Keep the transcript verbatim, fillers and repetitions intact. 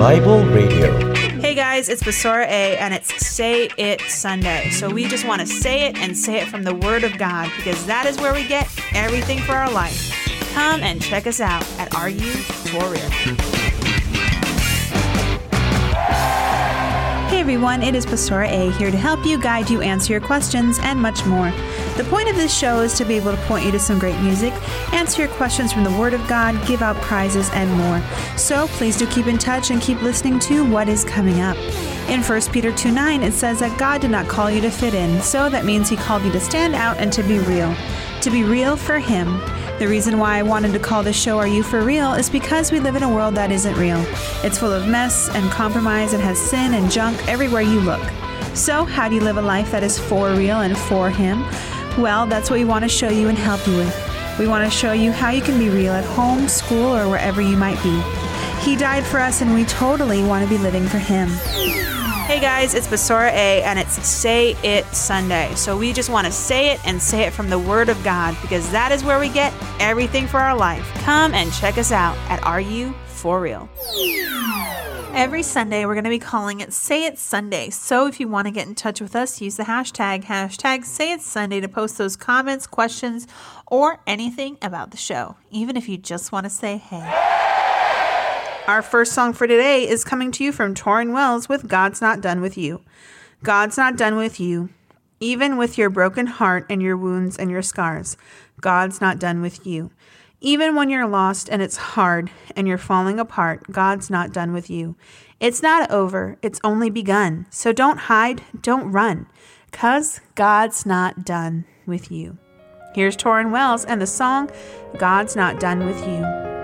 Bible Radio. Hey guys, it's Basora A, and it's Say It Sunday. So we just want to say it and say it from the Word of God, because that is where we get everything for our life. Come and check us out at Are You For Real? Hey everyone, it is Pastora A here to help you, guide you, answer your questions, and much more. The point of this show is to be able to point you to some great music, answer your questions from the Word of God, give out prizes, and more. So please do keep in touch and keep listening to what is coming up. In First Peter two nine, it says that God did not call you to fit in, so that means He called you to stand out and to be real. To be real for Him. The reason why I wanted to call this show Are You For Real is because we live in a world that isn't real. It's full of mess and compromise and has sin and junk everywhere you look. So how do you live a life that is for real and for Him? Well, that's what we want to show you and help you with. We want to show you how you can be real at home, school, or wherever you might be. He died for us, and we totally want to be living for Him. Hey guys, it's Basora A, and it's Say It Sunday. So we just want to say it and say it from the Word of God, because that is where we get everything for our life. Come and check us out at Are You For Real? Every Sunday, we're going to be calling it Say It Sunday. So if you want to get in touch with us, use the hashtag, hashtag Say It Sunday to post those comments, questions, or anything about the show, even if you just want to say hey. Our first song for today is coming to you from Tauren Wells with God's Not Done With You. God's not done with you. Even with your broken heart and your wounds and your scars, God's not done with you. Even when you're lost and it's hard and you're falling apart, God's not done with you. It's not over. It's only begun. So don't hide. Don't run, because God's not done with you. Here's Tauren Wells and the song, God's Not Done With You.